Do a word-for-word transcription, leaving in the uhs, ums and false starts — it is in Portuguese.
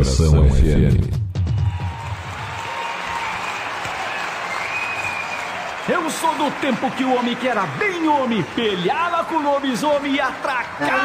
Geração F M. Eu sou do tempo que o homem que era bem homem, pelhava com o lobisomem e atracava.